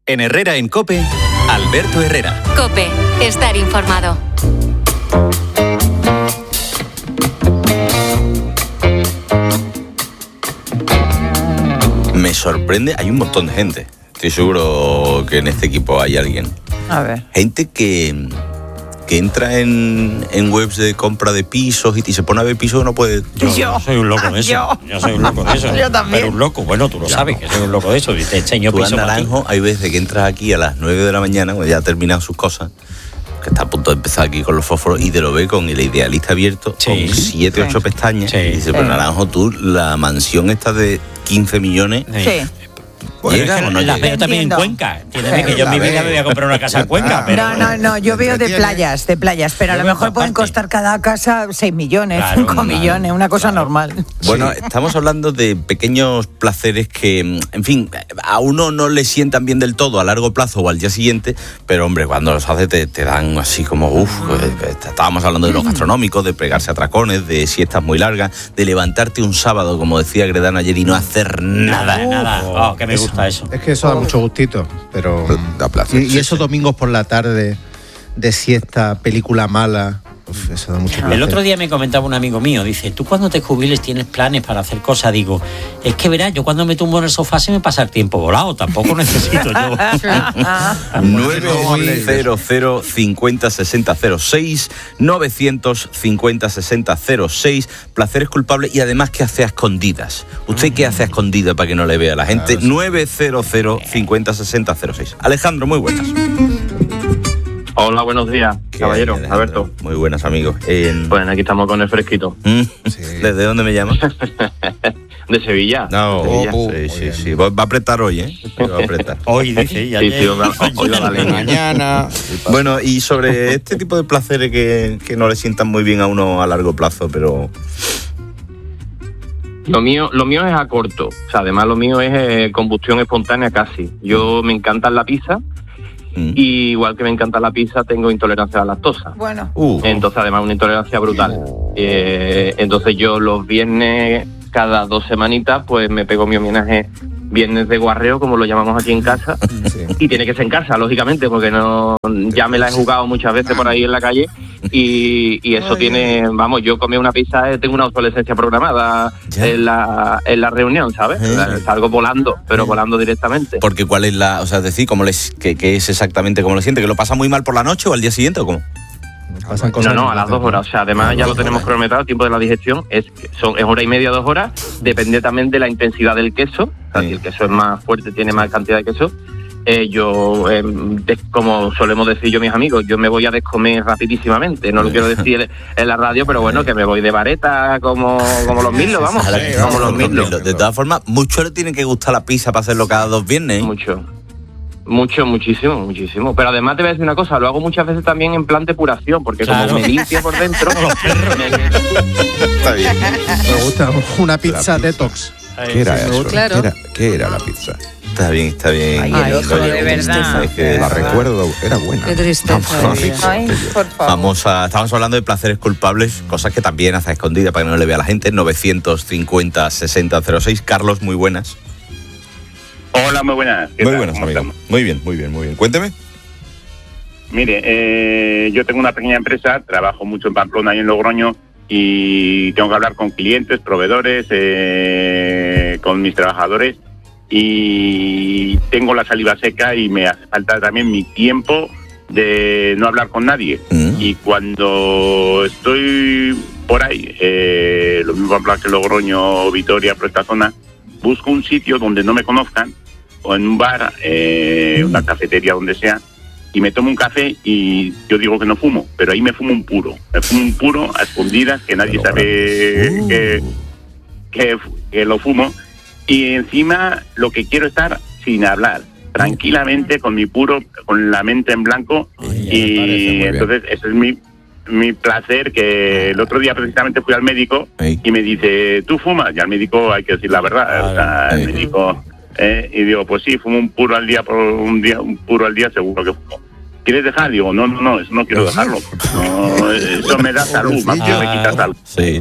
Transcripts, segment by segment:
En Herrera en COPE, Alberto Herrera. COPE, estar informado. Me sorprende, hay un montón de gente. Estoy seguro que en este equipo hay alguien. A ver. Gente que entra en webs de compra de pisos y se pone a ver pisos que no puede. Yo soy un loco de eso. Yo soy un loco de eso. Yo también. Pero un loco, bueno, tú lo sabes, que soy un loco de eso. Y te enseño Tú, pisos. Naranjo, hay veces que entras aquí a las 9 de la mañana, cuando ya ha terminado sus cosas, que está a punto de empezar aquí con los fósforos, y te lo ve con el Idealista abierto, Sí. con 7, 8 pestañas, y dice, pero Naranjo, tú, la mansión esta de 15 millones... Sí. ¿Llega o no la llega? veo también en Entiendo. Cuenca. Entiéndeme que yo en mi vida me voy a comprar una casa en Cuenca. Pero No, yo veo de playas, pero a lo mejor pueden costar cada casa 6 millones, Claro, 5 millones, una cosa normal. Bueno, estamos hablando de pequeños placeres que, en fin, a uno no le sientan bien del todo a largo plazo o al día siguiente, pero hombre, cuando los haces te dan así como, estábamos hablando de los gastronómicos, de pegarse a tracones, de siestas muy largas, de levantarte un sábado, como decía Gredana ayer, y no hacer nada. nada. Oh, que me gusta eso. Es que eso da mucho gustito, pero... Da placer. Y esos domingos por la tarde, de siesta, película mala, eso da mucho placer. El otro día me comentaba un amigo mío, dice, tú cuando te jubiles tienes planes para hacer cosas. Digo, es que verás, yo cuando me tumbo en el sofá se me pasa el tiempo volado, tampoco necesito yo. 900 50 60 06, 950 60 06, placeres culpables y además que hace a escondidas. ¿Usted qué hace a escondidas para que no le vea la gente? Claro, sí. 900 50 60 06. Alejandro, muy buenas. Hola, buenos días, caballero, Alejandro? Alberto. Muy buenas, amigos. Pues aquí estamos con el fresquito. ¿Desde dónde me llamas? De Sevilla. No, Sevilla. sí. Va a apretar hoy, ¿eh? Va a apretar. Hoy dice, y ayer. Sí, hoy va la leña. Mañana. Bueno, y sobre este tipo de placeres que no le sientan muy bien a uno a largo plazo, pero... Lo mío es a corto. O sea, además lo mío es combustión espontánea casi. Yo me encanta la pizza. Y igual que me encanta la pizza, tengo intolerancia a la lactosa. Bueno. Entonces, además, una intolerancia brutal. Entonces, yo los viernes, cada 2 semanitas, pues me pego mi homenaje viernes de guarreo, como lo llamamos aquí en casa. Sí. Y tiene que ser en casa, lógicamente, porque no ya me la he jugado muchas veces por ahí en la calle. Y eso tiene, vamos, yo comí una pizza, tengo una obsolescencia programada en la reunión, ¿sabes? Salgo volando, pero volando directamente. Porque ¿cuál es la...? O sea, es decir, ¿qué es exactamente cómo lo siente? ¿Que lo pasa muy mal por la noche o al día siguiente o cómo? Pasan cosas No, a las 2 horas. O sea, además ya lo tenemos cronometrado, el tiempo de la digestión es 1:30, 2 horas. Depende también de la intensidad del queso. O sea, si el queso es más fuerte, tiene más cantidad de queso. Como solemos decir yo mis amigos, yo me voy a descomer rapidísimamente. No lo quiero decir en la radio, pero bueno, que me voy de vareta como los Mirlos, vamos. Como los Mirlos. De todas formas, mucho le tiene que gustar la pizza para hacerlo cada 2 viernes, ¿eh? Muchísimo. Pero además te voy a decir una cosa, lo hago muchas veces también en plan depuración, porque como me limpio por dentro... Está bien. Me gusta una pizza detox. ¿Qué era eso? Claro. ¿Qué era la pizza? Está bien. Ay, hijo, de verdad. Es que La recuerdo, era buena. Qué tristeza. Ay, por favor. famosa. Estamos hablando de placeres culpables, cosas que también hace a escondida para que no le vea la gente. 950 60 06. Carlos, muy buenas. Hola, muy buenas. Muy buenas, amigo. Muy bien. Cuénteme. Mire, yo tengo una pequeña empresa, trabajo mucho en Pamplona y en Logroño y tengo que hablar con clientes, proveedores, con mis trabajadores y tengo la saliva seca y me hace falta también mi tiempo de no hablar con nadie. Y cuando estoy por ahí, lo mismo Pamplona que Logroño, Vitoria, por esta zona, busco un sitio donde no me conozcan, o en un bar, una cafetería, donde sea, y me tomo un café y yo digo que no fumo, pero ahí me fumo un puro. Me fumo un puro a escondidas, que nadie sabe que lo fumo. Y encima lo que quiero es estar sin hablar, tranquilamente, con mi puro, con la mente en blanco. Y entonces ese es mi placer, que el otro día precisamente fui al médico y me dice, ¿tú fumas? Y al médico hay que decir la verdad. O sea, el médico... y digo, pues sí, fumo un puro al día, un puro al día seguro que fumo. ¿quieres dejar? Digo, no, eso no quiero dejarlo. No, eso me da salud, más que me quita salud. Sí.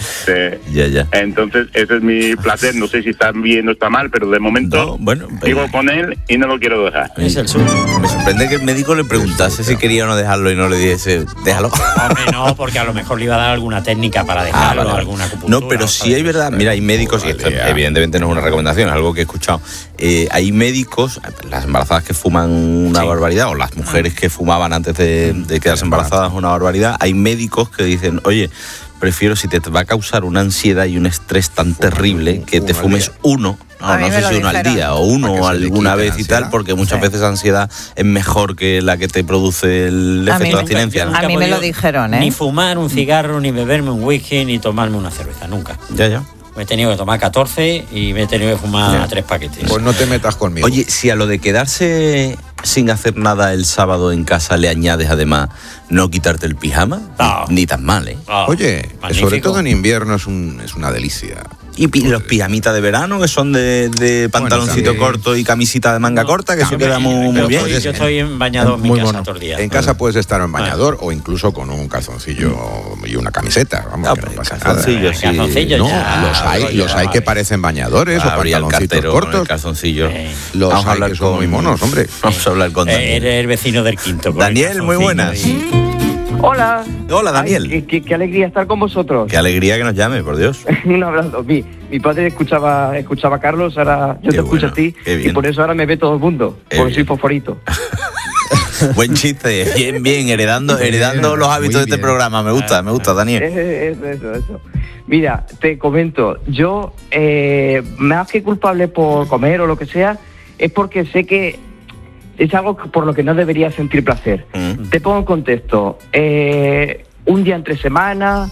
Ya. Entonces, ese es mi placer. No sé si está bien o está mal, pero de momento vivo con él y no lo quiero dejar. Es el suyo. Me sorprende que el médico le preguntase si quería o no dejarlo y no le dijese, déjalo. Hombre, no, porque a lo mejor le iba a dar alguna técnica para dejarlo, vale. alguna acupuntura. No, pero sí hay verdad. Mira, hay médicos, y esto evidentemente no es una recomendación, es algo que he escuchado. Hay médicos, las embarazadas que fuman una barbaridad, o las mujeres que fumaban antes de quedarse embarazadas una barbaridad. Hay médicos que dicen, oye, prefiero, si te va a causar una ansiedad y un estrés tan terrible, que te fumes uno. No sé si uno al día o uno alguna vez y tal, porque muchas veces ansiedad es mejor que la que te produce el efecto de abstinencia, ¿no? A mí me lo dijeron, ¿eh? Ni fumar un cigarro, ni beberme un whisky, ni tomarme una cerveza, nunca. Ya. Me he tenido que tomar 14 y me he tenido que fumar 3 paquetes. Pues no te metas conmigo. Oye, si a lo de quedarse sin hacer nada el sábado en casa le añades además no quitarte el pijama, ni tan mal, ¿eh? Oye, magnífico. sobre todo en invierno es una delicia. Y los pijamitas de verano, que son de pantaloncito corto y camisita de manga corta, que eso queda muy bien. Yo estoy bañado en mi casa todos los días. En casa puedes estar en bañador o incluso con un calzoncillo y una camiseta. Vamos, que no pasa nada. Calzoncillos, no, ya, los hay que parecen bañadores o pantaloncitos cortos. Calzoncillos. Los hay que son muy monos, hombre. Vamos a hablar con Daniel. Eres el vecino del quinto. Daniel, muy buenas. Hola. Hola, Daniel. Ay, qué alegría estar con vosotros. Qué alegría que nos llame, por Dios. Un abrazo. Mi padre escuchaba a Carlos, ahora yo te escucho a ti, y por eso ahora me ve todo el mundo, porque soy fosforito. Buen chiste, bien, heredando los hábitos de este programa. Me gusta, Daniel. Eso. Mira, te comento, yo, más que culpable por comer o lo que sea, es porque sé que es algo por lo que no debería sentir placer. Te pongo en contexto. Un día entre semana,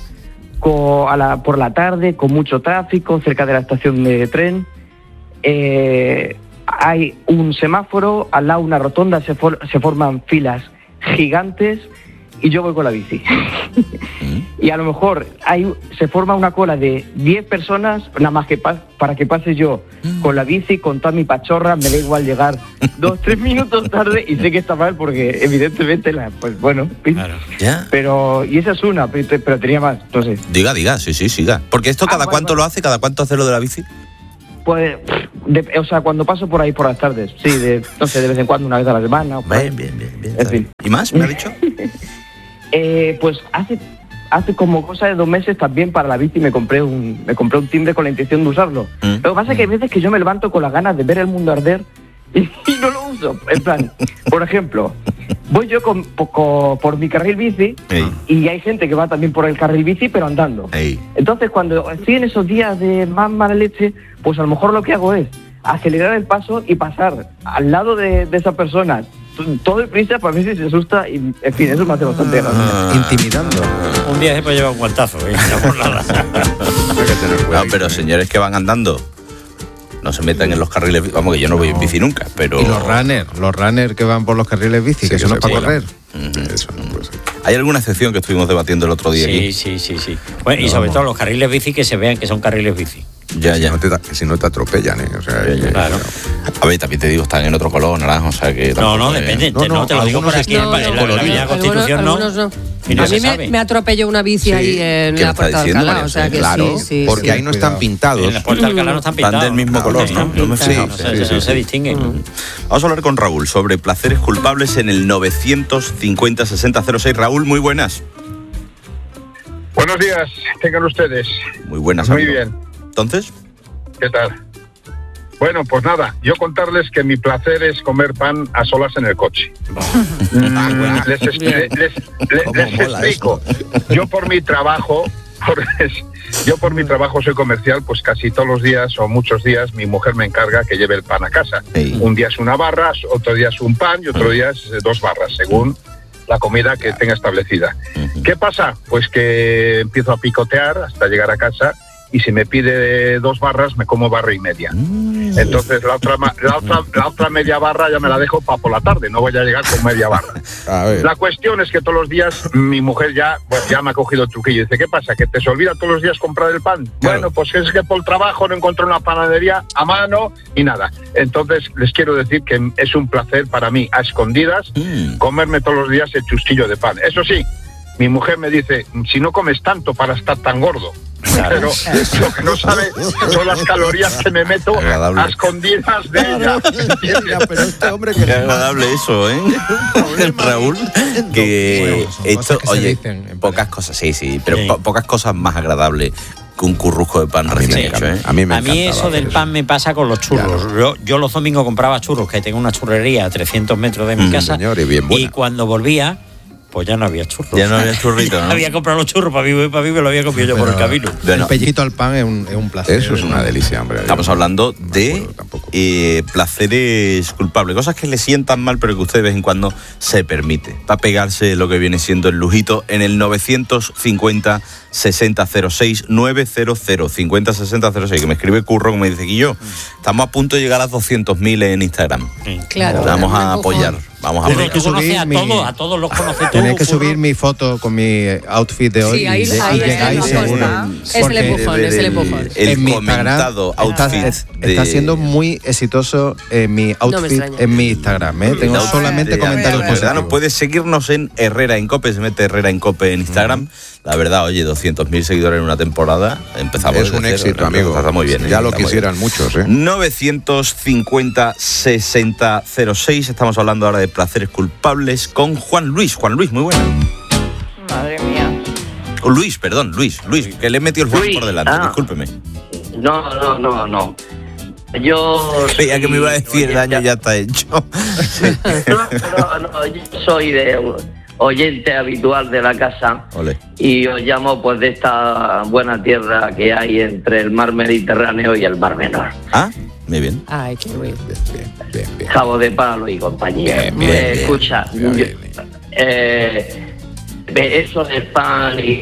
por la tarde, con mucho tráfico, cerca de la estación de tren, hay un semáforo, al lado una rotonda, se forman filas gigantes y yo voy con la bici. Y a lo mejor se forma una cola de 10 personas, nada más que para que pase yo con la bici, con toda mi pachorra. Me da igual llegar 2-3 minutos tarde, y sé que está mal porque evidentemente pues bueno, claro. Pero, y esa es una, pero tenía más, entonces. Diga, sí, siga. Porque esto ¿cada cuánto lo hace? ¿Cada cuánto hace lo de la bici? Pues, cuando paso por ahí por las tardes, sí, de vez en cuando, una vez a la semana. Bien. En fin. ¿Y más, me ha dicho? Pues hace como cosa de 2 meses también para la bici me compré un timbre con la intención de usarlo. Lo que pasa es que hay veces que yo me levanto con las ganas de ver el mundo arder y no lo uso. En plan, por ejemplo, voy yo por mi carril bici y hay gente que va también por el carril bici pero andando. Entonces cuando estoy en esos días de más mala leche, pues a lo mejor lo que hago es acelerar el paso y pasar al lado de esa persona todo deprisa para ver si se asusta, y en fin, eso me hace bastante gracia. Intimidando. Un día después lleva un guantazo, no por nada. No, pero señores que van andando, no se metan en los carriles. Vamos, que yo no voy en bici nunca, pero... Y los runners que van por los carriles bici, que eso no es para correr. Eso no puede ser. ¿Hay alguna excepción que estuvimos debatiendo el otro día aquí? Sí. Bueno, y sobre todo los carriles bici, que se vean que son carriles bici. Ya. Si no te atropellan, ¿eh? O sea, claro. A ver, también te digo, están en otro color, naranja, o sea que... No, depende, te lo digo por aquí, en la Avenida Constitución, ¿no. A mí me atropelló una bici ahí en la Puerta de Alcalá, o sea que claro, sí. Porque ahí no están pintados. En la Puerta de Alcalá no están pintados. Están del mismo color, ¿no? No me fijo. No se distinguen. Vamos a hablar con Raúl sobre placeres culpables en el 950-6006. Raúl, muy buenas. Buenos días, tengan ustedes. Muy buenas, Muy amigo. bien. ¿Entonces? ¿Qué tal? Bueno, pues nada, yo contarles que mi placer es comer pan a solas en el coche. Les explico. Yo por mi trabajo soy comercial, pues casi todos los días o muchos días mi mujer me encarga que lleve el pan a casa. Un día es una barra, otro día es un pan y otro día es 2 barras, según la comida que tenga establecida. ¿Qué pasa? Pues que empiezo a picotear hasta llegar a casa y si me pide 2 barras me como barra y media. Entonces la otra media barra ya me la dejo para por la tarde, no voy a llegar con media barra. La cuestión es que todos los días mi mujer ya me ha cogido el truquillo. Dice, ¿qué pasa? ¿Que te se olvida todos los días comprar el pan? Claro. Bueno, pues es que por el trabajo no encontré una panadería a mano y nada. Entonces les quiero decir que es un placer para mí, a escondidas, comerme todos los días el chusquillo de pan. Eso sí, mi mujer me dice, si no comes tanto para estar tan gordo. Claro. Pero lo que no sabe son las calorías que me meto a escondidas de ella. Pero este hombre que qué agradable eso, ¿eh? Raúl, que esto, oye, pocas cosas, sí, pero pocas cosas más agradables que un currujo de pan recién hecho, ¿eh? A mí eso del pan me pasa con los churros. Claro. Yo los domingos compraba churros, que tengo una churrería a 300 metros de mi casa, señor, y cuando volvía, pues ya no había churros. Ya no había churritos, ¿no? Había comprado los churros para mí me lo había comido yo por el camino. Bueno, el pellizquito al pan es un placer. Eso es una delicia, hombre. Estamos hablando de placeres culpables, cosas que le sientan mal, pero que usted de vez en cuando se permite. Para pegarse lo que viene siendo el lujito en el 950 6006 900 50 6006, que me escribe Curro, que me dice, Guillo, estamos a punto de llegar a 200.000 en Instagram. Claro. Vamos a apoyar. Tienes que subir a todos los conoces tú. Tienes que subir mi foto con mi outfit de hoy. Sí, ahí llegáis seguro. Es el empujón. El comentado outfit está siendo muy exitoso mi outfit en mi Instagram. Tengo solamente comentarios positivos. Puedes seguirnos en Herrera en Cope, se mete Herrera en Cope en Instagram. La verdad, oye, 200.000 seguidores en una temporada, empezamos. Es un éxito, amigo. Está muy bien. Ya lo quisieran muchos, ¿eh? 950 6006. Estamos hablando ahora de placeres culpables con Juan Luis. Juan Luis, muy bueno. Madre mía. Luis, que le he metido el Juan por delante, discúlpeme. No. Yo creía que me iba a decir, el daño ya está hecho. No, yo soy de oyente habitual de la casa. Olé. Y os llamo pues de esta buena tierra que hay entre el mar Mediterráneo y el mar Menor. Ah, muy bien. Ay, qué bien. Bien. Cabo de Palo y compañía. Escucha, eso del pan y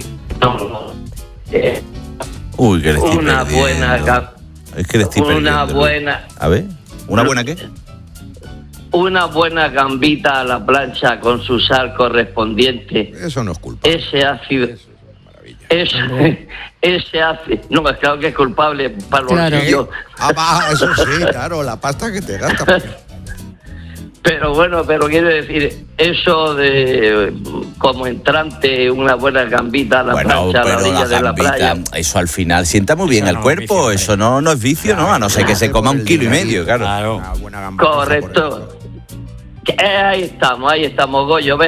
uy, que le estoy una perdiendo. Buena es que le estoy una perdiendo. buena. A ver, ¿una buena qué? Una buena gambita a la plancha con su sal correspondiente. Eso no es culpa. Ese ácido. Ese ácido. No, es claro que es culpable para los bolsillos. Eso sí, claro, la pasta que te gasta. Pero quiero decir, eso de como entrante, una buena gambita a la plancha, a la orilla de la playa. Eso al final sienta muy bien al cuerpo, eso no es vicio, ¿no? A no ser que se coma 1,5 kilos, claro. Correcto. Ahí estamos, Goyo, ¿ves?